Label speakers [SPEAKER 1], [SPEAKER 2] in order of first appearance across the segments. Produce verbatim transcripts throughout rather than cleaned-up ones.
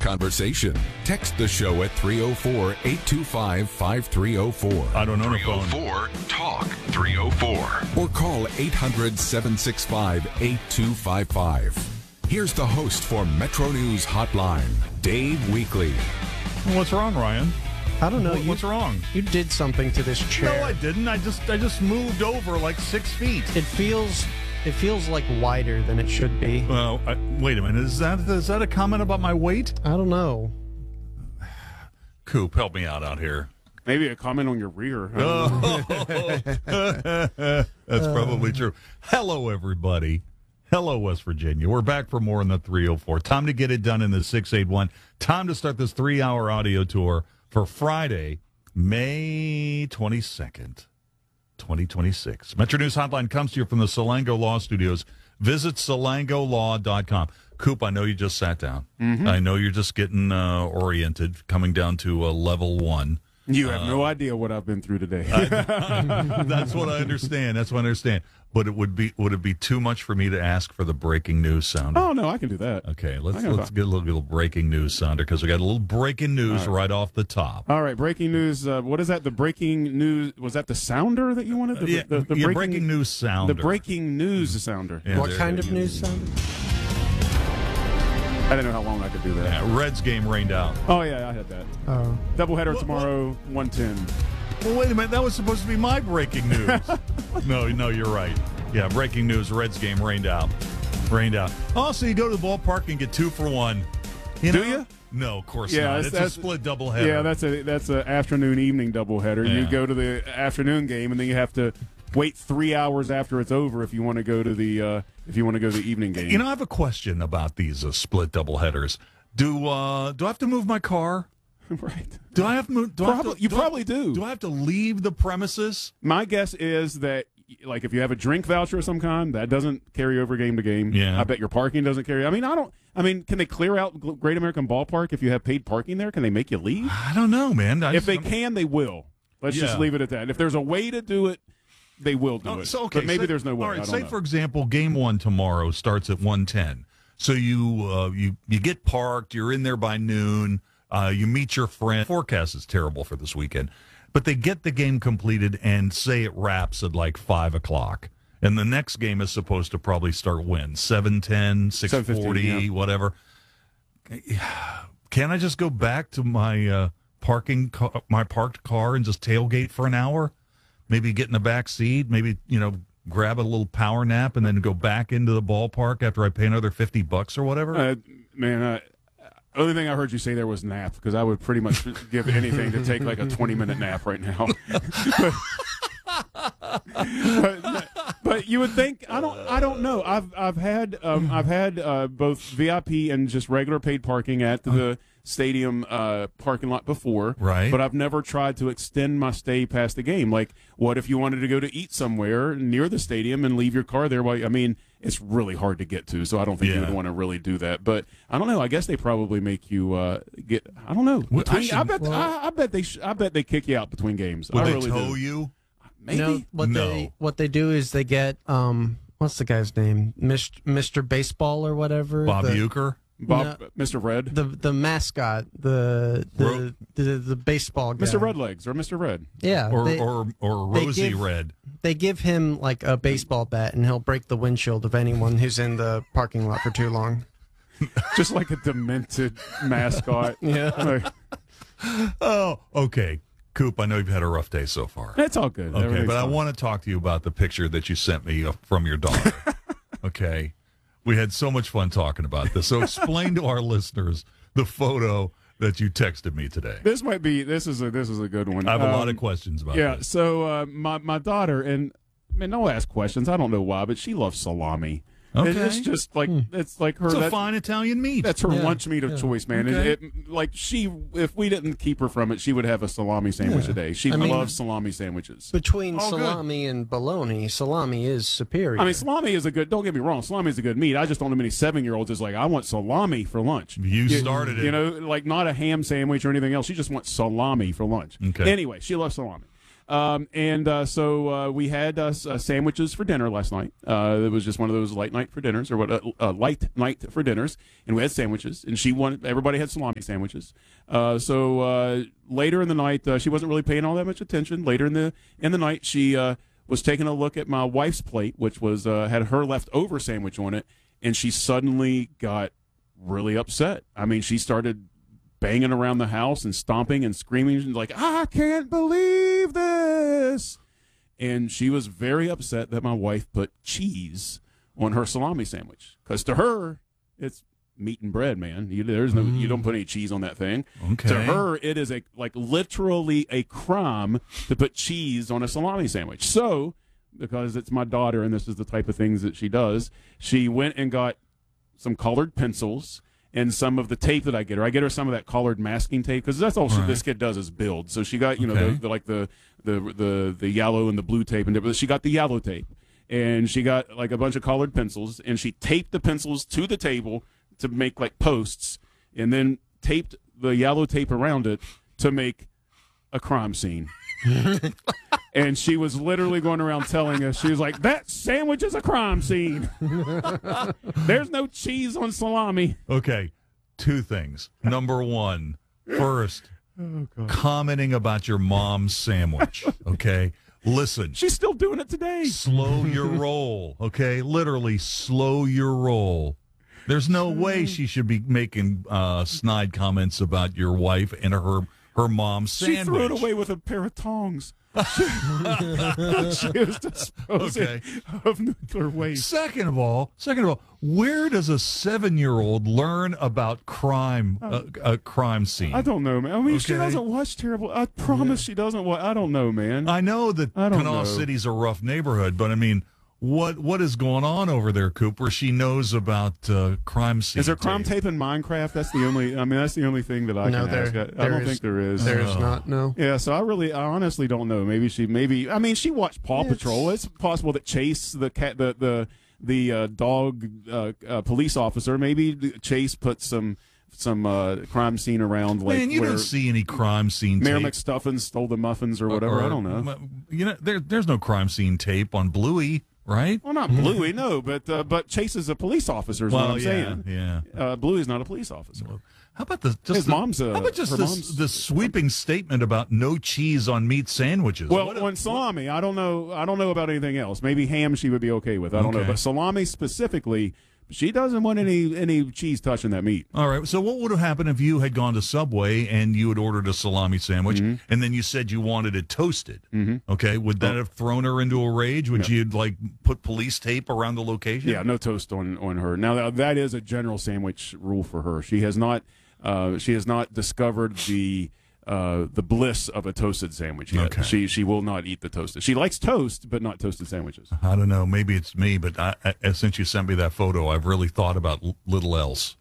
[SPEAKER 1] conversation. Text the show at three oh four, eight two five, five three oh four.
[SPEAKER 2] I don't know the phone.
[SPEAKER 1] three oh four talk three oh four. Or call eight hundred, seven six five, eight two five five. Here's the host for Metro News Hotline, Dave Weekly.
[SPEAKER 2] What's wrong, Ryan?
[SPEAKER 3] I don't know.
[SPEAKER 2] What, what's
[SPEAKER 3] you,
[SPEAKER 2] wrong?
[SPEAKER 3] You did something to this chair.
[SPEAKER 2] No, I didn't. I just I just moved over like six feet.
[SPEAKER 3] It feels it feels like wider than it should be.
[SPEAKER 2] Well, I, wait a minute. Is that is that a comment about my weight?
[SPEAKER 3] I don't know.
[SPEAKER 2] Coop, help me out out here.
[SPEAKER 4] Maybe a comment on your rear.
[SPEAKER 2] Oh, that's probably true. Hello, everybody. Hello, West Virginia. We're back for more in the three oh four. Time to get it done in the six eighty-one. Time to start this three-hour audio tour for Friday, May twenty-second, twenty twenty-six. Metro News Hotline comes to you from the Salango Law Studios. Visit salango law dot com. Coop, I know you just sat down. Mm-hmm. I know you're just getting uh, oriented, coming down to uh, level one.
[SPEAKER 4] You have
[SPEAKER 2] uh,
[SPEAKER 4] no idea what I've been through today.
[SPEAKER 2] I, that's what I understand. That's what I understand. But it would be would it be too much for me to ask for the breaking news sounder?
[SPEAKER 4] Oh no, I can do that.
[SPEAKER 2] Okay, let's
[SPEAKER 4] let's
[SPEAKER 2] let's get a little, little breaking news sounder because we got a little breaking news
[SPEAKER 4] right.
[SPEAKER 2] right off the top.
[SPEAKER 4] All right, breaking news. Uh, what is that? The breaking news was that the sounder that you wanted? The,
[SPEAKER 2] yeah,
[SPEAKER 4] the, the
[SPEAKER 2] yeah,
[SPEAKER 4] breaking,
[SPEAKER 2] breaking news sounder.
[SPEAKER 4] The breaking news sounder.
[SPEAKER 2] Yeah,
[SPEAKER 3] what
[SPEAKER 2] there,
[SPEAKER 3] kind
[SPEAKER 2] there,
[SPEAKER 3] of news sound?
[SPEAKER 4] I didn't know how long I could do that.
[SPEAKER 2] Yeah, Reds game rained out.
[SPEAKER 4] Oh yeah, I had that.
[SPEAKER 3] Oh.
[SPEAKER 4] Doubleheader
[SPEAKER 2] What-
[SPEAKER 4] tomorrow, one ten.
[SPEAKER 2] Well, wait a minute. That was supposed to be my breaking news. no, no, you're right. Yeah, breaking news. Reds game rained out. Rained out. Also, you go to the ballpark and get two for one. You
[SPEAKER 4] Do
[SPEAKER 2] know?
[SPEAKER 4] you?
[SPEAKER 2] No, of course
[SPEAKER 4] Yeah,
[SPEAKER 2] not.
[SPEAKER 4] that's-
[SPEAKER 2] It's a
[SPEAKER 4] that's-
[SPEAKER 2] split doubleheader.
[SPEAKER 4] Yeah, that's a that's a afternoon evening doubleheader. You
[SPEAKER 2] Yeah.
[SPEAKER 4] go to the afternoon game, and then you have to wait three hours after it's over if you want to go to the uh, if you want to go to the evening game.
[SPEAKER 2] You know, I have a question about these uh, split doubleheaders. Do uh, do I have to move my car?
[SPEAKER 4] Right.
[SPEAKER 2] Do I have to move? Do I have
[SPEAKER 4] Probably-
[SPEAKER 2] to,
[SPEAKER 4] you
[SPEAKER 2] do I-
[SPEAKER 4] probably do.
[SPEAKER 2] Do I have to leave the premises?
[SPEAKER 4] My guess is that, like, if you have a drink voucher of some kind, that doesn't carry over game to game.
[SPEAKER 2] Yeah.
[SPEAKER 4] I bet your parking doesn't carry. I mean, I don't. I mean, can they clear out Great American Ballpark if you have paid parking there? Can they make you leave?
[SPEAKER 2] I don't know, man. I
[SPEAKER 4] If
[SPEAKER 2] just-
[SPEAKER 4] they can, they will. Let's just
[SPEAKER 2] Yeah.
[SPEAKER 4] leave it at that. If there's a way to do it, they will do
[SPEAKER 2] Oh,
[SPEAKER 4] it.
[SPEAKER 2] so, okay,
[SPEAKER 4] but maybe
[SPEAKER 2] say-
[SPEAKER 4] there's no way.
[SPEAKER 2] All right,
[SPEAKER 4] I don't
[SPEAKER 2] say
[SPEAKER 4] know.
[SPEAKER 2] for example, game one tomorrow starts at one ten. So you uh, you you get parked. You're in there by noon. Uh, you meet your friend. Forecast is terrible for this weekend, but they get the game completed and say it wraps at like five o'clock. And the next game is supposed to probably start when seven ten, six forty,
[SPEAKER 4] yeah.
[SPEAKER 2] whatever. Can I just go back to my uh, parking car, my parked car and just tailgate for an hour? Maybe get in the back seat. Maybe you know grab a little power nap and then go back into the ballpark after I pay another fifty bucks or whatever.
[SPEAKER 4] Uh, man, uh, only thing I heard you say there was nap, because I would pretty much give anything to take like a twenty minute nap right now. but, but you would think I don't I don't know. I've I've had um, I've had uh, both V I P and just regular paid parking at the stadium uh, parking lot before,
[SPEAKER 2] Right.
[SPEAKER 4] But I've never tried to extend my stay past the game. Like, what if you wanted to go to eat somewhere near the stadium and leave your car there? While I mean, it's really hard to get to, so I don't think
[SPEAKER 2] Yeah.
[SPEAKER 4] you would want to really do that. But I don't know. I guess they probably make you uh, get. I don't know.
[SPEAKER 2] What
[SPEAKER 4] I,
[SPEAKER 2] tuition-
[SPEAKER 4] I bet.
[SPEAKER 3] well-
[SPEAKER 4] I, I bet they. Sh- I bet they kick you out between games.
[SPEAKER 2] Would
[SPEAKER 4] I
[SPEAKER 2] they
[SPEAKER 4] really
[SPEAKER 2] tow
[SPEAKER 4] do.
[SPEAKER 2] you?
[SPEAKER 4] Maybe.
[SPEAKER 3] No, what
[SPEAKER 2] No.
[SPEAKER 3] they what they do is they get um what's the guy's name? Mister Baseball or whatever.
[SPEAKER 2] Bob
[SPEAKER 3] the,
[SPEAKER 2] Euchre?
[SPEAKER 4] Bob,
[SPEAKER 3] No.
[SPEAKER 4] Mister Red,
[SPEAKER 3] the the mascot, the the
[SPEAKER 2] Ro-
[SPEAKER 3] the, the baseball guy.
[SPEAKER 4] Mister Redlegs, or Mister Red.
[SPEAKER 3] Yeah,
[SPEAKER 2] Or,
[SPEAKER 3] they,
[SPEAKER 2] or, or
[SPEAKER 3] they
[SPEAKER 2] Rosie
[SPEAKER 3] give-
[SPEAKER 2] Red?
[SPEAKER 3] they give him like a baseball bat and he'll break the windshield of anyone who's in the parking lot for too long.
[SPEAKER 4] Just like a demented mascot.
[SPEAKER 3] Yeah.
[SPEAKER 4] Like,
[SPEAKER 2] Oh, okay. Coop, I know you've had a rough day so far.
[SPEAKER 4] it's all good.
[SPEAKER 2] Okay,
[SPEAKER 4] Everything's
[SPEAKER 2] but I
[SPEAKER 4] fine.
[SPEAKER 2] want to talk to you about the picture that you sent me uh, from your daughter. Okay. We had so much fun talking about this. So explain to our listeners the photo that you texted me today.
[SPEAKER 4] This might be. This is a. This is a good one.
[SPEAKER 2] I have a lot
[SPEAKER 4] Um,
[SPEAKER 2] of questions about
[SPEAKER 4] Yeah.
[SPEAKER 2] this.
[SPEAKER 4] So uh, my my daughter, and man, don't ask questions. I don't know why, but she loves salami.
[SPEAKER 2] Okay.
[SPEAKER 4] And it's just like it's like her.
[SPEAKER 2] It's a
[SPEAKER 4] that-
[SPEAKER 2] fine Italian meat.
[SPEAKER 4] That's her
[SPEAKER 3] Yeah,
[SPEAKER 4] lunch meat of
[SPEAKER 3] yeah.
[SPEAKER 4] choice, man.
[SPEAKER 2] Okay.
[SPEAKER 4] It, it- like she, if we didn't keep her from it, she would have a salami sandwich
[SPEAKER 3] Yeah.
[SPEAKER 4] a day. She
[SPEAKER 3] I mean-
[SPEAKER 4] loves salami sandwiches.
[SPEAKER 3] Between
[SPEAKER 2] Oh, good.
[SPEAKER 3] salami and bologna, salami is superior.
[SPEAKER 4] I mean, salami is a good. Don't get me wrong, salami is a good meat. I just don't know many seven-year-olds is like, I want salami for lunch.
[SPEAKER 2] You started it.
[SPEAKER 4] You know, like not a ham sandwich or anything else. She just wants salami for lunch.
[SPEAKER 2] Okay.
[SPEAKER 4] Anyway, she loves salami. Um, and uh, so uh, we had uh, uh, sandwiches for dinner last night. Uh, it was just one of those light night for dinners, or what? Uh, uh, light night for dinners, and we had sandwiches. And she wanted everybody had salami sandwiches. Uh, so uh, later in the night, uh, she wasn't really paying all that much attention. Later in the in the night, she uh, was taking a look at my wife's plate, which was uh, had her leftover sandwich on it, and she suddenly got really upset. I mean, she started banging around the house and stomping and screaming like, I can't believe this. And she was very upset that my wife put cheese on her salami sandwich, because to her it's meat and bread, man. You, there's no, mm. you don't put any cheese on that thing.
[SPEAKER 2] Okay.
[SPEAKER 4] To her, it is a like literally a crime to put cheese on a salami sandwich. So, because it's my daughter and this is the type of things that she does, she went and got some colored pencils and some of the tape that I get her. I get her some of that colored masking tape, because that's all she,
[SPEAKER 2] right.
[SPEAKER 4] this kid does is build. So she got, you
[SPEAKER 2] okay.
[SPEAKER 4] know, the, the, like the, the the the yellow and the blue tape, and she got the yellow tape. And she got like a bunch of colored pencils, and she taped the pencils to the table to make like posts, and then taped the yellow tape around it to make a crime scene. And she was literally going around telling us, she was like, that sandwich is a crime scene. There's no cheese on salami.
[SPEAKER 2] Okay, two things. Number one, first,
[SPEAKER 4] oh, God.
[SPEAKER 2] commenting about your mom's sandwich, okay? Listen.
[SPEAKER 4] She's still doing it today.
[SPEAKER 2] Slow your roll, okay? Literally, slow your roll. There's no way she should be making uh, snide comments about your wife and her her mom's sandwich.
[SPEAKER 4] She threw it away with a pair of tongs. she, she was disposing
[SPEAKER 2] okay.
[SPEAKER 4] of nuclear waste.
[SPEAKER 2] Second of all, second of all, where does a seven-year-old learn about crime, uh, a crime scene?
[SPEAKER 4] I don't know, man. I mean,
[SPEAKER 2] okay.
[SPEAKER 4] she doesn't watch terrible. I promise yeah. she doesn't watch. I don't know, man.
[SPEAKER 2] I know that Kanawha City's a rough neighborhood, but I mean, what what is going on over there, Coop, where she knows about uh, crime scene?
[SPEAKER 4] Is there crime
[SPEAKER 2] tape?
[SPEAKER 4] tape in Minecraft? That's the only. I mean, that's the only thing that I
[SPEAKER 3] no,
[SPEAKER 4] can
[SPEAKER 3] there,
[SPEAKER 4] ask. I,
[SPEAKER 3] there
[SPEAKER 4] I don't
[SPEAKER 3] is,
[SPEAKER 4] think there is.
[SPEAKER 3] There is
[SPEAKER 2] oh.
[SPEAKER 3] not. No.
[SPEAKER 4] Yeah, so I really, I honestly don't know. Maybe she, maybe. I mean, she watched Paw
[SPEAKER 3] It's,
[SPEAKER 4] Patrol. It's possible that Chase, the cat, the the the uh, dog uh, uh, police officer, maybe Chase put some some uh, crime scene around. Like,
[SPEAKER 2] Man, you
[SPEAKER 4] where
[SPEAKER 2] don't see any crime scene
[SPEAKER 4] Mayor
[SPEAKER 2] tape.
[SPEAKER 4] McStuffins stole the muffins or whatever.
[SPEAKER 2] Or,
[SPEAKER 4] I don't know.
[SPEAKER 2] You know, there, there's no crime scene tape on Bluey. Right?
[SPEAKER 4] Well, not Bluey, no, but uh, but Chase is a police officer. Is
[SPEAKER 2] well,
[SPEAKER 4] what I'm
[SPEAKER 2] yeah,
[SPEAKER 4] saying.
[SPEAKER 2] Yeah.
[SPEAKER 4] Uh, Bluey's not a police officer.
[SPEAKER 2] Well, how about the just
[SPEAKER 4] His
[SPEAKER 2] the,
[SPEAKER 4] mom's a-
[SPEAKER 2] how about just
[SPEAKER 4] her
[SPEAKER 2] the,
[SPEAKER 4] mom's-
[SPEAKER 2] the sweeping statement about no cheese on meat sandwiches?
[SPEAKER 4] Well,
[SPEAKER 2] What-
[SPEAKER 4] on salami, I don't know. I don't know about anything else. Maybe ham, she would be okay with. I don't know,
[SPEAKER 2] Okay.
[SPEAKER 4] but salami specifically, she doesn't want any any cheese touching that meat.
[SPEAKER 2] All right. So what would have happened if you had gone to Subway and you had ordered a salami sandwich,
[SPEAKER 4] Mm-hmm.
[SPEAKER 2] and then you said you wanted it toasted?
[SPEAKER 4] Mm-hmm.
[SPEAKER 2] Okay. Would that
[SPEAKER 4] Oh.
[SPEAKER 2] have thrown her into a rage? Would
[SPEAKER 4] Yeah.
[SPEAKER 2] you like put police tape around the location?
[SPEAKER 4] Yeah, no toast on on her. Now that, that is a general sandwich rule for her. She has not uh, she has not discovered the. Uh, the bliss of a toasted sandwich yet.
[SPEAKER 2] Okay.
[SPEAKER 4] She she will not eat the toasted. She likes toast, but not toasted sandwiches.
[SPEAKER 2] I don't know. Maybe it's me, but I, I, since you sent me that photo, I've really thought about l- little else.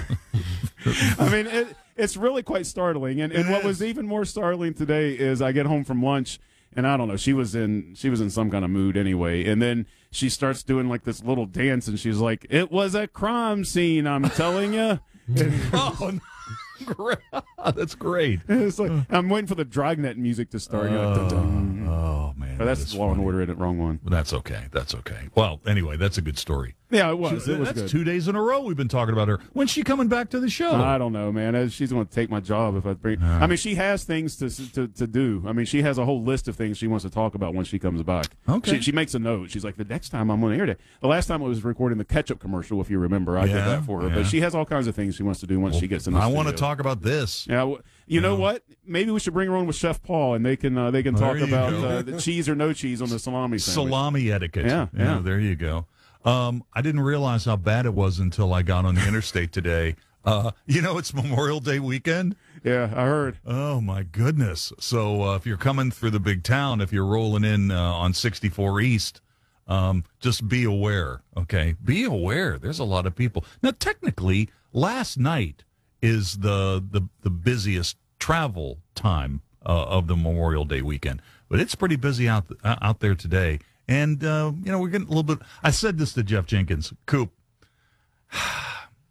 [SPEAKER 4] I mean, it, it's really quite startling. And, and what was even more startling today is I get home from lunch, and I don't know, she was in she was in some kind of mood anyway. And then she starts doing like this little dance, and she's like, "It was a crime scene, I'm telling you."
[SPEAKER 2] Oh, no. Great. That's great.
[SPEAKER 4] It's like I'm waiting for the Dragnet music to start. You're like, dun, dun.
[SPEAKER 2] Oh, man.
[SPEAKER 4] But that's Law and Order, in it wrong one.
[SPEAKER 2] That's okay. That's okay. Well, anyway, that's a good story.
[SPEAKER 4] Yeah, it was. It was
[SPEAKER 2] That's
[SPEAKER 4] good.
[SPEAKER 2] two days in a row we've been talking about her. When's she coming back to the show?
[SPEAKER 4] I don't know, man. Uh, She's going to take my job if I bring. I mean, she has things to, to to do. I mean, she has a whole list of things she wants to talk about when she comes back.
[SPEAKER 2] Okay.
[SPEAKER 4] She, she makes a note. She's like, the next time I'm on the air day. The last time I was recording the ketchup commercial, if you remember, I
[SPEAKER 2] Yeah,
[SPEAKER 4] did that for her.
[SPEAKER 2] yeah.
[SPEAKER 4] But she has all kinds of things she wants to do once she gets in the
[SPEAKER 2] I want to
[SPEAKER 4] studio.
[SPEAKER 2] talk about this.
[SPEAKER 4] Yeah, w- you know what? Maybe we should bring her on with Chef Paul, and they can uh, they can
[SPEAKER 2] There
[SPEAKER 4] talk
[SPEAKER 2] you
[SPEAKER 4] about
[SPEAKER 2] go.
[SPEAKER 4] uh, the cheese or no cheese on the salami sandwich.
[SPEAKER 2] Salami etiquette.
[SPEAKER 4] Yeah, yeah.
[SPEAKER 2] There you go. Um, I didn't realize how bad it was until I got on the interstate today. Uh, you know, it's Memorial Day weekend.
[SPEAKER 4] Yeah, I heard.
[SPEAKER 2] Oh, my goodness. So uh, if you're coming through the big town, if you're rolling in uh, on sixty-four East, um, just be aware, okay? Be aware. There's a lot of people. Now, technically, last night is the the, the busiest travel time uh, of the Memorial Day weekend. But it's pretty busy out, uh, out there today. And, uh, you know, we're getting a little bit – I said this to Jeff Jenkins. Coop,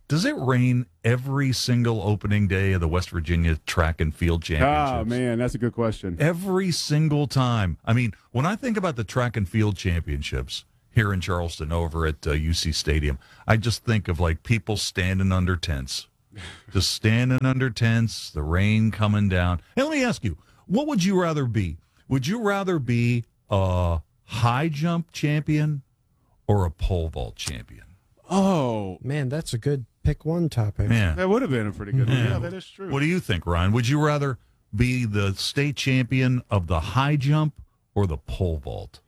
[SPEAKER 2] Does it rain every single opening day of the West Virginia Track and Field Championships?
[SPEAKER 4] Oh, man, that's a good question.
[SPEAKER 2] Every single time. I mean, when I think about the Track and Field Championships here in Charleston over at uh, U C Stadium, I just think of, like, people standing under tents. Just standing under tents, the rain coming down. And let me ask you, what would you rather be? Would you rather be a high jump champion or a pole vault champion?
[SPEAKER 4] Oh,
[SPEAKER 3] Man, that's a good pick one topic.
[SPEAKER 2] Yeah.
[SPEAKER 4] that would have been a pretty good one.
[SPEAKER 2] Yeah.
[SPEAKER 4] Yeah, that is true.
[SPEAKER 2] What do you think, Ryan? Would you rather be the state champion of the high jump or the pole vault?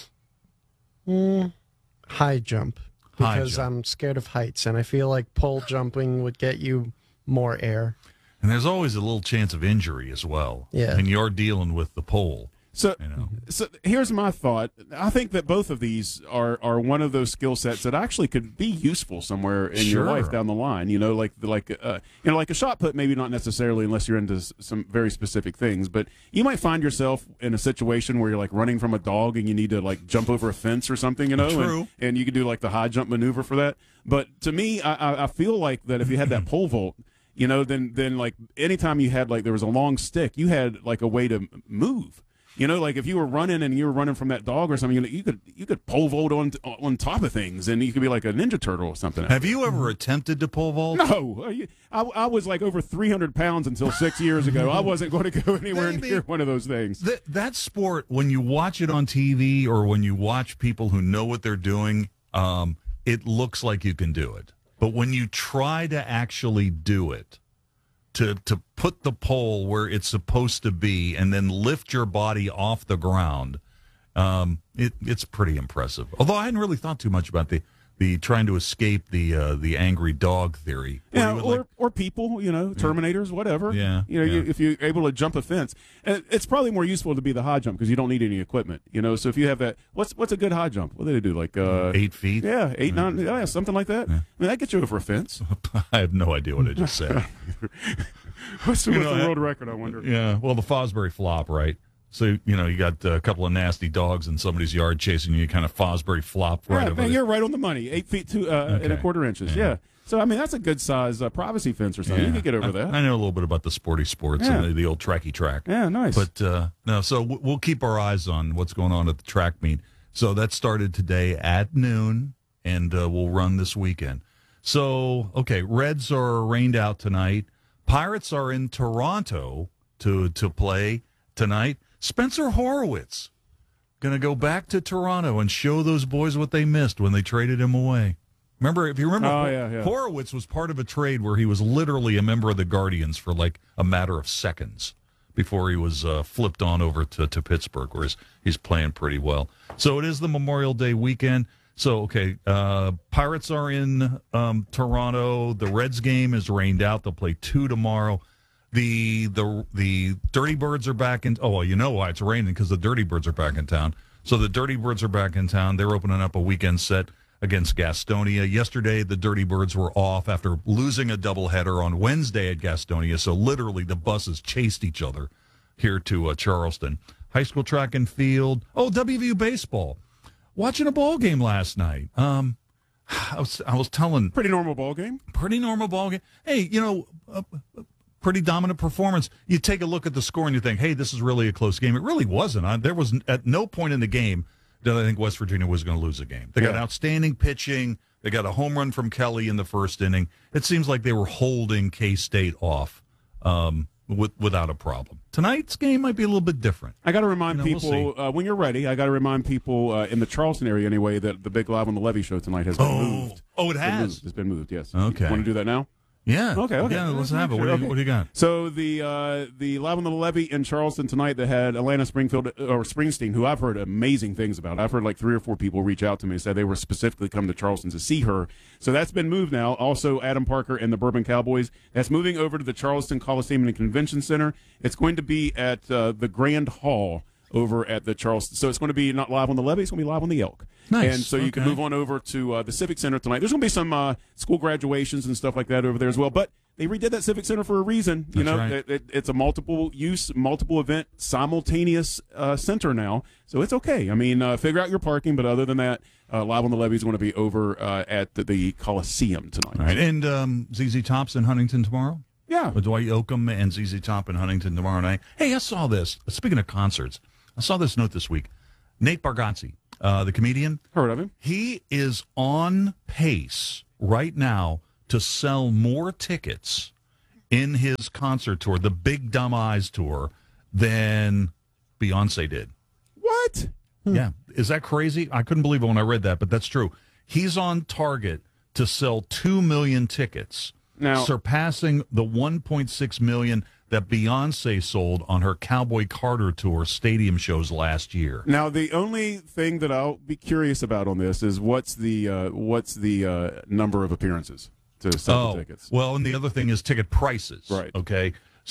[SPEAKER 3] Mm, high jump.
[SPEAKER 2] High
[SPEAKER 3] Because
[SPEAKER 2] jump.
[SPEAKER 3] I'm scared of heights, and I feel like pole jumping would get you more air.
[SPEAKER 2] And there's always a little chance of injury as well.
[SPEAKER 3] Yeah.
[SPEAKER 2] And you're dealing with the pole.
[SPEAKER 4] So,
[SPEAKER 2] You know.
[SPEAKER 4] so here's my thought. I think that both of these are, are one of those skill sets that actually could be useful somewhere in your
[SPEAKER 2] Sure.
[SPEAKER 4] life down the line. You know, like like uh, you know, like a shot put, maybe not necessarily unless you're into s- some very specific things. But you might find yourself in a situation where you're like running from a dog and you need to like jump over a fence or something. You know,
[SPEAKER 2] True.
[SPEAKER 4] And, and you can do like the high jump maneuver for that. But to me, I, I, I feel like that if you had that pole vault, you know, then then like anytime you had like there was a long stick, you had like a way to m- move. You know, like if you were running and you were running from that dog or something, you, know, you could you could pole vault on on top of things, and you could be like a Ninja Turtle or something.
[SPEAKER 2] Have you ever attempted to pole vault?
[SPEAKER 4] No, Are you- I, I was like over three hundred pounds until six years ago. I wasn't going to go anywhere
[SPEAKER 2] Maybe.
[SPEAKER 4] near one of those things.
[SPEAKER 2] That, that sport, when you watch it on T V or when you watch people who know what they're doing, um, it looks like you can do it. But when you try to actually do it, to to put the pole where it's supposed to be and then lift your body off the ground, um, it, it's pretty impressive. Although I hadn't really thought too much about the, the trying to escape the uh, the angry dog theory. where
[SPEAKER 4] Yeah,
[SPEAKER 2] you would,
[SPEAKER 4] or,
[SPEAKER 2] like-
[SPEAKER 4] or people, you know, Terminators, whatever.
[SPEAKER 2] Yeah,
[SPEAKER 4] You know,
[SPEAKER 2] yeah.
[SPEAKER 4] You, if you're able to jump a fence, and it's probably more useful to be the high jump because you don't need any equipment. You know, so if you have that, what's what's a good high jump? What do they do? Like uh,
[SPEAKER 2] eight feet.
[SPEAKER 4] Yeah, eight, nine, yeah, something like that. I mean, that gets you over a fence.
[SPEAKER 2] I have no idea what I just said.
[SPEAKER 4] What's, the-
[SPEAKER 2] You
[SPEAKER 4] what's
[SPEAKER 2] know,
[SPEAKER 4] the
[SPEAKER 2] I-
[SPEAKER 4] world record, I wonder?
[SPEAKER 2] Yeah, well, the Fosbury flop, right? So, you know, you got a couple of nasty dogs in somebody's yard chasing you, kind of Fosbury flop right
[SPEAKER 4] Yeah,
[SPEAKER 2] over
[SPEAKER 4] man,
[SPEAKER 2] there.
[SPEAKER 4] you're right on the money. Eight feet two uh, and a
[SPEAKER 2] Okay.
[SPEAKER 4] quarter inches.
[SPEAKER 2] Yeah.
[SPEAKER 4] Yeah. So I mean, that's a good size uh, privacy fence or something. You can get over
[SPEAKER 2] I,
[SPEAKER 4] that.
[SPEAKER 2] I know a little bit about the sporty sports
[SPEAKER 4] Yeah.
[SPEAKER 2] and the, the old tracky track.
[SPEAKER 4] Yeah, nice.
[SPEAKER 2] But, uh, no, so w- we'll keep our eyes on what's going on at the track meet. So that started today at noon, and uh, we'll run this weekend. So, okay, Reds are rained out tonight. Pirates are in Toronto to to play tonight. Spencer Horowitz going to go back to Toronto and show those boys what they missed when they traded him away. Remember, if you remember,
[SPEAKER 4] Oh, yeah, yeah.
[SPEAKER 2] Horowitz was part of a trade where he was literally a member of the Guardians for like a matter of seconds before he was uh, flipped on over to, to Pittsburgh, where he's, he's playing pretty well. So it is the Memorial Day weekend. So, okay, uh, Pirates are in um, Toronto. The Reds game is rained out. They'll play two tomorrow. The the the Dirty Birds are back in. Oh, well, you know why it's raining, because the Dirty Birds are back in town. So the Dirty Birds are back in town. They're opening up a weekend set against Gastonia. Yesterday, the Dirty Birds were off after losing a doubleheader on Wednesday at Gastonia. So literally, the buses chased each other here to uh, Charleston. High school track and field. Oh, W V U baseball. Watching a ball game last night. Um, I was I was telling
[SPEAKER 4] Pretty normal ball game.
[SPEAKER 2] pretty normal ball game. Hey, you know, a, a pretty dominant performance. You take a look at the score and you think, hey, this is really a close game. It really wasn't. I, there was at no point in the game that I think West Virginia was going to lose a game. They got
[SPEAKER 4] Yeah.
[SPEAKER 2] outstanding pitching. They got a home run from Kelly in the first inning. It seems like they were holding K-State off um, with, without a problem. Tonight's game might be a little bit different.
[SPEAKER 4] I got to remind
[SPEAKER 2] You know, we'll
[SPEAKER 4] people uh, when you're ready. I got to remind people uh, in the Charleston area anyway that the big Live on the Levee show tonight has been
[SPEAKER 2] Oh.
[SPEAKER 4] moved.
[SPEAKER 2] Oh, it
[SPEAKER 4] It's been
[SPEAKER 2] has?
[SPEAKER 4] moved. It's been moved. Yes.
[SPEAKER 2] Okay.
[SPEAKER 4] Want to do that now?
[SPEAKER 2] Yeah.
[SPEAKER 4] Okay, okay.
[SPEAKER 2] Yeah, let's have it. What do, you,
[SPEAKER 4] Okay.
[SPEAKER 2] what do you got?
[SPEAKER 4] So the uh, the Live on the Levee in Charleston tonight that had Atlanta Springfield or Springsteen, who I've heard amazing things about. I've heard like three or four people reach out to me and say they were specifically coming to Charleston to see her. So that's been moved now. Also, Adam Parker and the Bourbon Cowboys. That's moving over to the Charleston Coliseum and Convention Center. It's going to be at uh, the Grand Hall over at the Charleston. So it's going to be not live on the Levee. It's going to be live on the Elk.
[SPEAKER 2] Nice.
[SPEAKER 4] And so you can
[SPEAKER 2] Okay.
[SPEAKER 4] move on over to uh, the Civic Center tonight. There's going to be some uh, school graduations and stuff like that over there as well. But they redid that Civic Center for a reason. You
[SPEAKER 2] That's
[SPEAKER 4] know,
[SPEAKER 2] right.
[SPEAKER 4] it, it, it's a multiple use, multiple event, simultaneous uh, center now, so it's okay. I mean, uh, figure out your parking, but other than that, uh, Live on the Levee is going to be over uh, at the, the Coliseum tonight.
[SPEAKER 2] All right, and um, Z Z Top's in Huntington tomorrow.
[SPEAKER 4] Yeah,
[SPEAKER 2] With Dwight Yoakam and Z Z Top in Huntington tomorrow night. Hey, I saw this. Speaking of concerts, I saw this note this week. Nate Bargatze, uh, the comedian,
[SPEAKER 4] heard of him?
[SPEAKER 2] he is on pace right now to sell more tickets in his concert tour, the Big Dumb Eyes tour, than Beyonce did.
[SPEAKER 4] What?
[SPEAKER 2] Yeah. Is that crazy? I couldn't believe it when I read that, but that's true. He's on target to sell two million tickets,
[SPEAKER 4] Now-
[SPEAKER 2] surpassing the one point six million that Beyonce sold on her Cowboy Carter tour stadium shows last year.
[SPEAKER 4] Now, the only thing that I'll be curious about on this is what's the uh, what's the uh, number of appearances to sell the tickets?
[SPEAKER 2] Well, and the other thing is ticket prices.
[SPEAKER 4] Right.
[SPEAKER 2] Okay.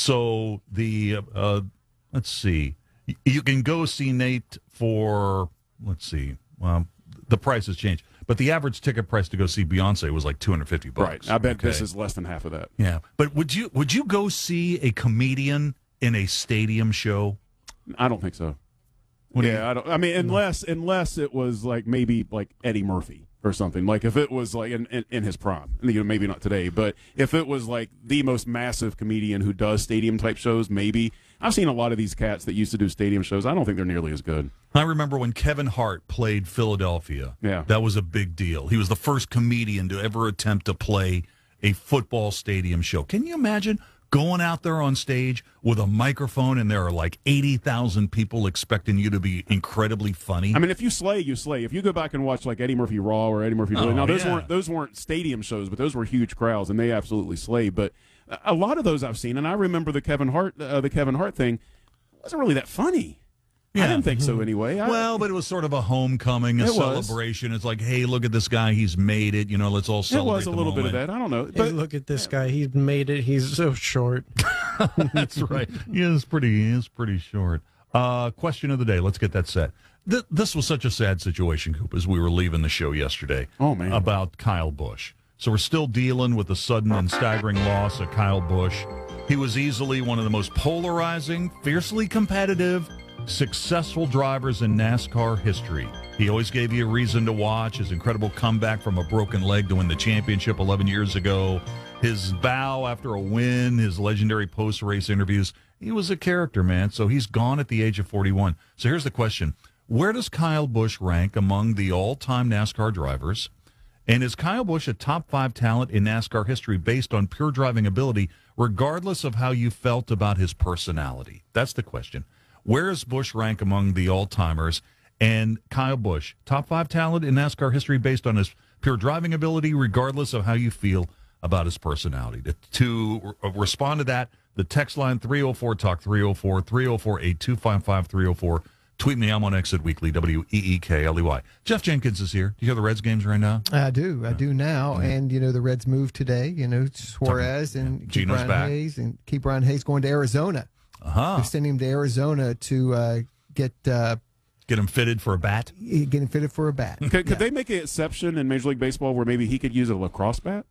[SPEAKER 2] So the uh, let's see, Y- you can go see Nate for let's see, well, the price has changed, but the average ticket price to go see Beyonce was like two hundred fifty bucks.
[SPEAKER 4] Right. I bet
[SPEAKER 2] okay?
[SPEAKER 4] this is less than half of that.
[SPEAKER 2] Yeah, but would you would you go see a comedian in a stadium show?
[SPEAKER 4] I don't think so.
[SPEAKER 2] What do you-
[SPEAKER 4] yeah, I don't. I mean, unless unless it was like maybe like Eddie Murphy or something. Like if it was like in, in, in his prime, you know, maybe not today, but if it was like the most massive comedian who does stadium type shows, maybe. I've seen a lot of these cats that used to do stadium shows. I don't think they're nearly as good.
[SPEAKER 2] I remember when Kevin Hart played Philadelphia.
[SPEAKER 4] Yeah.
[SPEAKER 2] That was a big deal. He was the first comedian to ever attempt to play a football stadium show. Can you imagine going out there on stage with a microphone and there are like eighty thousand people expecting you to be incredibly funny?
[SPEAKER 4] I mean, if you slay, you slay. If you go back and watch like Eddie Murphy Raw or Eddie Murphy,
[SPEAKER 2] Oh,
[SPEAKER 4] now those
[SPEAKER 2] yeah.
[SPEAKER 4] weren't those weren't stadium shows, but those were huge crowds, and they absolutely slayed. But a lot of those I've seen, and I remember the Kevin Hart, uh, the Kevin Hart thing wasn't really that funny.
[SPEAKER 2] Yeah.
[SPEAKER 4] I didn't think so anyway. I,
[SPEAKER 2] Well, but it was sort of a homecoming, a
[SPEAKER 4] It was.
[SPEAKER 2] celebration. It's like, hey, look at this guy. He's made it. You know, let's all
[SPEAKER 4] it
[SPEAKER 2] celebrate
[SPEAKER 4] was a
[SPEAKER 2] the
[SPEAKER 4] little bit of
[SPEAKER 2] moment.
[SPEAKER 4] that. I don't know,
[SPEAKER 3] Hey,
[SPEAKER 4] but
[SPEAKER 3] look at this guy. He's made it. He's so short.
[SPEAKER 2] That's right. He is pretty. He is pretty short. Uh, question of the day. Let's get that set. Th- this was such a sad situation, Coop, as we were leaving the show yesterday.
[SPEAKER 4] Oh, man.
[SPEAKER 2] About Kyle Busch. So we're still dealing with the sudden and staggering loss of Kyle Busch. He was easily one of the most polarizing, fiercely competitive, successful drivers in NASCAR history. He always gave you a reason to watch. His incredible comeback from a broken leg to win the championship eleven years ago. His bow after a win, his legendary post-race interviews. He was a character, man. So he's gone at the age of forty-one. So here's the question. Where does Kyle Busch rank among the all-time NASCAR drivers? And is Kyle Busch a top five talent in NASCAR history based on pure driving ability, regardless of how you felt about his personality? That's the question. Where does Busch rank among the all-timers? And Kyle Busch, top five talent in NASCAR history based on his pure driving ability, regardless of how you feel about his personality. To, to re- respond to that, the text line three oh four talk, three oh four, three oh four, eight two five five, three oh four. Tweet me. I'm on Exit Weekly, W E E K L E Y. Jeff Jenkins is here. Do you hear the Reds games right now?
[SPEAKER 5] I do. I do now. And, you know, the Reds moved today. You know, Suarez and Keith
[SPEAKER 2] Gino's
[SPEAKER 5] Brian
[SPEAKER 2] back.
[SPEAKER 5] Hayes. And Keith Brian Hayes going to Arizona.
[SPEAKER 2] Uh-huh.
[SPEAKER 5] They're sending him to Arizona to uh, get uh,
[SPEAKER 2] Get him fitted for a bat?
[SPEAKER 5] getting fitted for a bat.
[SPEAKER 4] could, could
[SPEAKER 5] Yeah.
[SPEAKER 4] they make an exception in Major League Baseball where maybe he could use a lacrosse bat?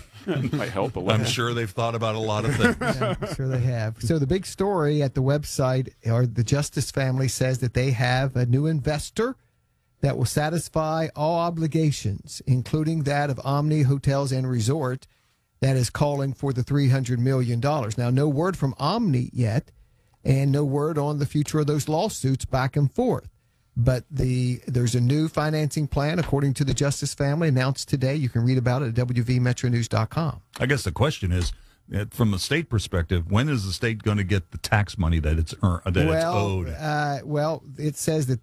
[SPEAKER 4] Might help a little.
[SPEAKER 2] I'm sure they've thought about a lot of things.
[SPEAKER 5] Yeah, I'm sure they have. So the big story at the website, or the Justice family says that they have a new investor that will satisfy all obligations, including that of Omni Hotels and Resort, that is calling for the three hundred million dollars. Now, no word from Omni yet, and no word on the future of those lawsuits back and forth. But the there's a new financing plan, according to the Justice family, announced today. You can read about it at W V metro news dot com.
[SPEAKER 2] I guess the question is, uh, from the state perspective, when is the state going to get the tax money that it's earned, that it's
[SPEAKER 5] well,
[SPEAKER 2] owed?
[SPEAKER 5] Uh, well, it says that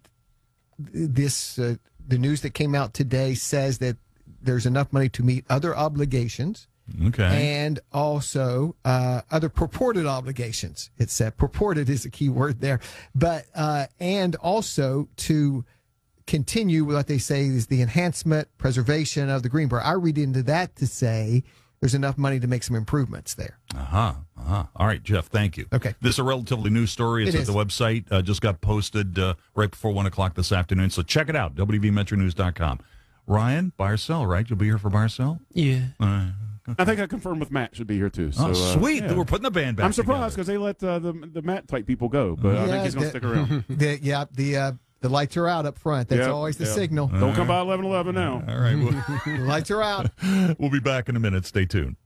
[SPEAKER 5] this uh, the news that came out today says that there's enough money to meet other obligations
[SPEAKER 2] Okay.
[SPEAKER 5] and also uh, other purported obligations. It said purported is a key word there, but uh, and also to continue with what they say is the enhancement, preservation of the Greenbrier. I read into that to say there's enough money to make some improvements there.
[SPEAKER 2] Uh-huh. Uh-huh. All right, Jeff, thank you.
[SPEAKER 5] Okay.
[SPEAKER 2] This is a relatively new story. It's
[SPEAKER 5] It
[SPEAKER 2] at
[SPEAKER 5] is.
[SPEAKER 2] the website. Uh, just got posted uh, right before one o'clock this afternoon. So check it out, W V metro news dot com. Ryan, buy or sell, right? You'll be here for buy or sell?
[SPEAKER 3] Yeah.
[SPEAKER 2] Uh,
[SPEAKER 4] I think I confirmed with Matt should be here too. So,
[SPEAKER 2] oh,
[SPEAKER 4] uh,
[SPEAKER 2] sweet!
[SPEAKER 4] yeah.
[SPEAKER 2] We're putting the band back.
[SPEAKER 4] I'm surprised because they let uh, the the Matt type people go, but I
[SPEAKER 5] Yeah,
[SPEAKER 4] think he's going to
[SPEAKER 5] the-
[SPEAKER 4] stick around.
[SPEAKER 5] The, yeah, the uh, the lights are out up front. That's
[SPEAKER 4] Yep,
[SPEAKER 5] always the
[SPEAKER 4] yep.
[SPEAKER 5] signal.
[SPEAKER 4] Don't come by eleven eleven now.
[SPEAKER 2] All right, we'll,
[SPEAKER 5] The lights are out.
[SPEAKER 2] we'll be back in a minute. Stay tuned.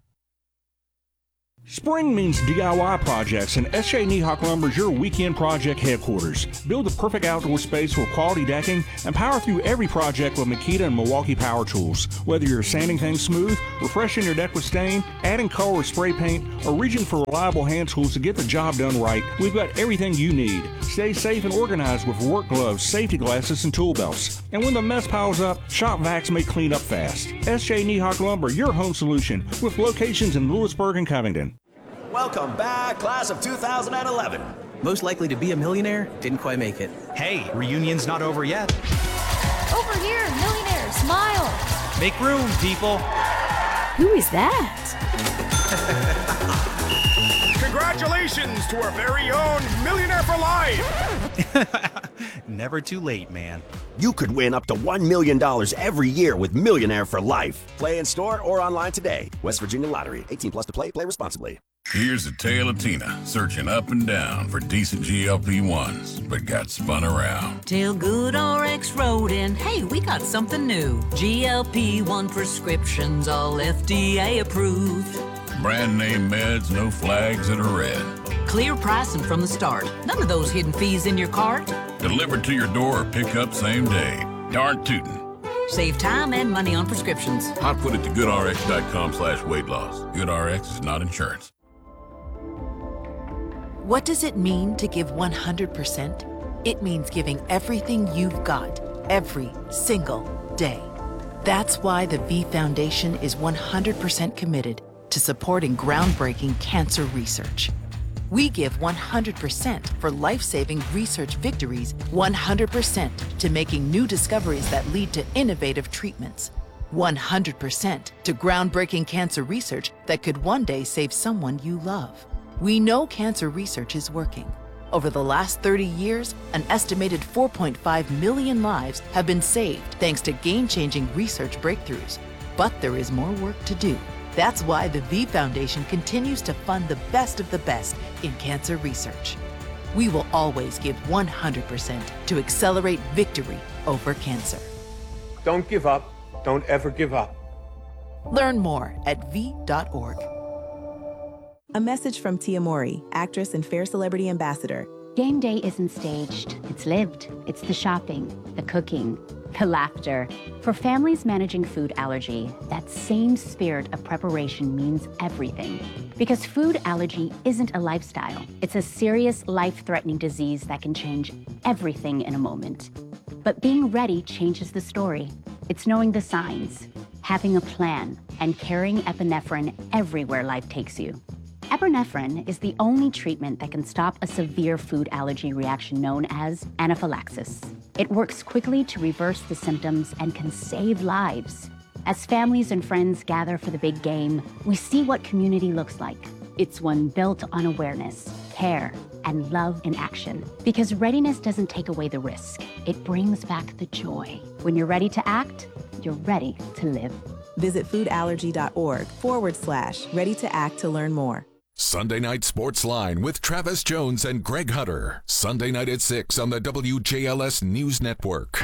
[SPEAKER 6] Spring means D I Y projects, and S J Nihock Lumber is your weekend project headquarters. Build the perfect outdoor space with quality decking and power through every project with Makita and Milwaukee power tools. Whether you're sanding things smooth, refreshing your deck with stain, adding color with spray paint, or reaching for reliable hand tools to get the job done right, we've got everything you need. Stay safe and organized with work gloves, safety glasses, and tool belts. And when the mess piles up, Shop Vacs may clean up fast. S J Nihock Lumber, your home solution, with locations in Lewisburg and Covington.
[SPEAKER 7] Welcome back, class of two thousand eleven.
[SPEAKER 8] Most likely to be a millionaire, didn't quite make it.
[SPEAKER 7] Hey, reunion's not over yet.
[SPEAKER 9] Over here, millionaire, smile.
[SPEAKER 7] Make room, people.
[SPEAKER 9] Who is that?
[SPEAKER 10] Congratulations to our very own Millionaire for Life!
[SPEAKER 7] Never too late, man. You could win up to one million dollars every year with Millionaire for Life. Play in store or online today. West Virginia Lottery. eighteen plus to play. Play responsibly.
[SPEAKER 11] Here's a tale of Tina searching up and down for decent G L P ones, but got spun around.
[SPEAKER 12] Till Good R X wrote in, hey, we got something new. G L P one prescriptions, all F D A approved.
[SPEAKER 11] Brand name meds, no flags that are red.
[SPEAKER 12] Clear pricing from the start. None of those hidden fees in your cart.
[SPEAKER 11] Delivered to your door or pick up same day. Darn tootin'.
[SPEAKER 12] Save time and money on prescriptions.
[SPEAKER 11] Hot foot it to goodrx.com slash weight loss. GoodRx is not insurance.
[SPEAKER 13] What does it mean to give one hundred percent? It means giving everything you've got, every single day. That's why the V Foundation is one hundred percent committed to supporting groundbreaking cancer research. We give one hundred percent for life-saving research victories, one hundred percent to making new discoveries that lead to innovative treatments, one hundred percent to groundbreaking cancer research that could one day save someone you love. We know cancer research is working. Over the last thirty years, an estimated four point five million lives have been saved thanks to game-changing research breakthroughs. But there is more work to do. That's why the V Foundation continues to fund the best of the best in cancer research. We will always give one hundred percent to accelerate victory over cancer.
[SPEAKER 10] Don't give up. Don't ever give up.
[SPEAKER 13] Learn more at v dot org.
[SPEAKER 14] A message from Tia Mori, actress and Fair Celebrity Ambassador.
[SPEAKER 15] Game day isn't staged, it's lived. It's the shopping, the cooking, the laughter. For families managing food allergy, that same spirit of preparation means everything. Because food allergy isn't a lifestyle. It's a serious, life-threatening disease that can change everything in a moment. But being ready changes the story. It's knowing the signs, having a plan, and carrying epinephrine everywhere life takes you. Epinephrine is the only treatment that can stop a severe food allergy reaction known as anaphylaxis. It works quickly to reverse the symptoms and can save lives. As families and friends gather for the big game, we see what community looks like. It's one built on awareness, care, and love in action. Because readiness doesn't take away the risk. It brings back the joy. When you're ready to act, you're ready to live.
[SPEAKER 14] Visit foodallergy.org forward slash ready to act to learn more.
[SPEAKER 1] Sunday Night Sports Line with Travis Jones and Greg Hutter. Sunday night at six on the W J L S News Network.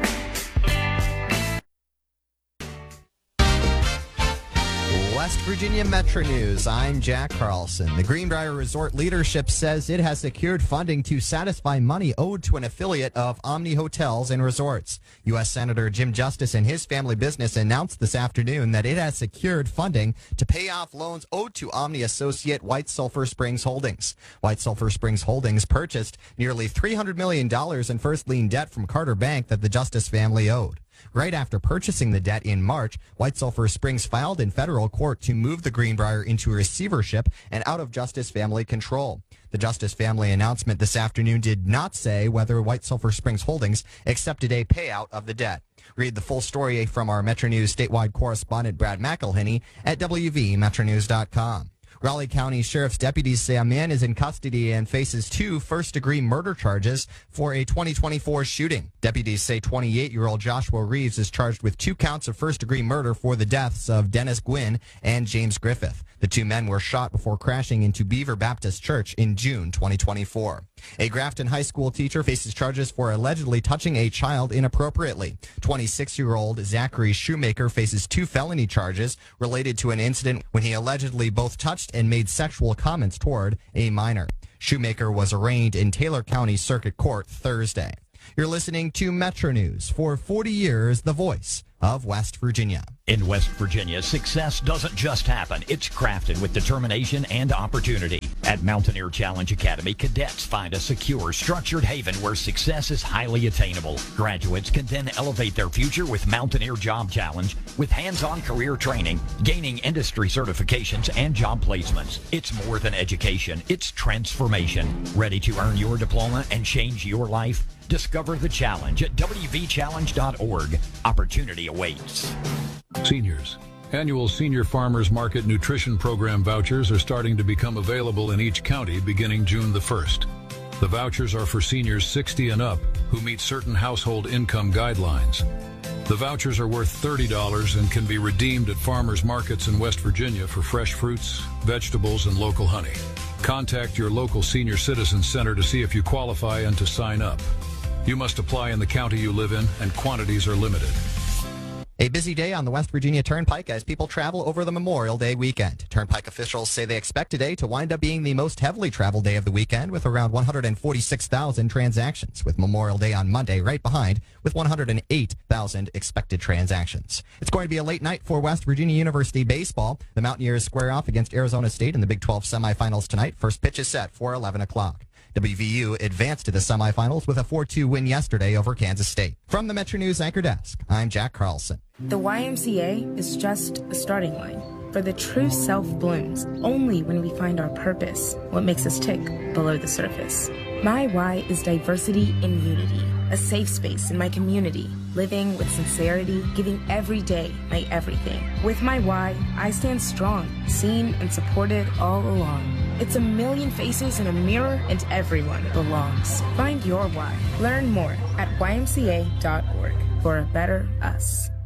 [SPEAKER 16] West Virginia Metro News, I'm Jack Carlson. The Greenbrier Resort leadership says it has secured funding to satisfy money owed to an affiliate of Omni Hotels and Resorts. U S Senator Jim Justice and his family business announced this afternoon that it has secured funding to pay off loans owed to Omni associate White Sulphur Springs Holdings. White Sulphur Springs Holdings purchased nearly three hundred million dollars in first lien debt from Carter Bank that the Justice family owed. Right after purchasing the debt in March, White Sulphur Springs filed in federal court to move the Greenbrier into receivership and out of Justice family control. The Justice family announcement this afternoon did not say whether White Sulphur Springs Holdings accepted a payout of the debt. Read the full story from our Metro News statewide correspondent Brad McElhinney at W V metro news dot com. Raleigh County Sheriff's deputies say a man is in custody and faces two first-degree murder charges for a twenty twenty-four shooting. Deputies say twenty-eight-year-old Joshua Reeves is charged with two counts of first-degree murder for the deaths of Dennis Gwynn and James Griffith. The two men were shot before crashing into Beaver Baptist Church in June twenty twenty-four. A Grafton High School teacher faces charges for allegedly touching a child inappropriately. twenty-six-year-old Zachary Shoemaker faces two felony charges related to an incident when he allegedly both touched and made sexual comments toward a minor. Shoemaker was arraigned in Taylor County Circuit Court Thursday. You're listening to Metro News. For forty years, the voice of West Virginia.
[SPEAKER 17] In West Virginia, success doesn't just happen. It's crafted with determination and opportunity. At Mountaineer Challenge Academy, cadets find a secure, structured haven where success is highly attainable. Graduates can then elevate their future with Mountaineer Job Challenge, with hands-on career training, gaining industry certifications, and job placements. It's more than education. It's transformation. Ready to earn your diploma and change your life? Discover the challenge at w v challenge dot org. Opportunity awaits.
[SPEAKER 18] Seniors. Annual Senior Farmers Market Nutrition Program vouchers are starting to become available in each county beginning June the first. The vouchers are for seniors sixty and up who meet certain household income guidelines. The vouchers are worth thirty dollars and can be redeemed at farmers markets in West Virginia for fresh fruits, vegetables, and local honey. Contact your local senior citizen center to see if you qualify and to sign up. You must apply in the county you live in, and quantities are limited.
[SPEAKER 16] A busy day on the West Virginia Turnpike as people travel over the Memorial Day weekend. Turnpike officials say they expect today to wind up being the most heavily traveled day of the weekend with around one hundred forty-six thousand transactions, with Memorial Day on Monday right behind with one hundred eight thousand expected transactions. It's going to be a late night for West Virginia University baseball. The Mountaineers square off against Arizona State in the Big twelve semifinals tonight. First pitch is set for eleven o'clock. W V U advanced to the semifinals with a four two win yesterday over Kansas State. From the Metro News Anchor Desk, I'm Jack Carlson.
[SPEAKER 19] The Y M C A is just a starting line. For the true self blooms only when we find our purpose, what makes us tick below the surface. My Y is diversity and unity, a safe space in my community, living with sincerity, giving every day my everything. With my Y, I stand strong, seen and supported all along. It's a million faces in a mirror, and everyone belongs. Find your Y. Learn more at y m c a dot org for a better us.